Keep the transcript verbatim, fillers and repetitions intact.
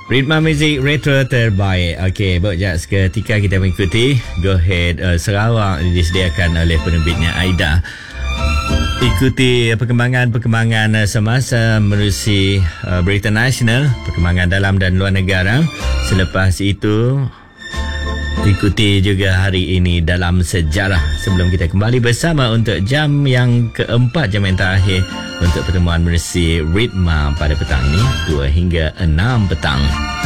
Ritma Music Retro terbaik. Okey, sekejap seketika kita mengikuti Go Ahead uh, Sarawak disediakan oleh penerbitnya Aida. Ikuti perkembangan-perkembangan semasa menerusi uh, berita nasional, perkembangan dalam dan luar negara. Selepas itu ikuti juga hari ini dalam sejarah. Sebelum kita kembali bersama untuk jam yang keempat, jam yang terakhir untuk pertemuan menerusi Ritma pada petang ini, dua hingga enam petang.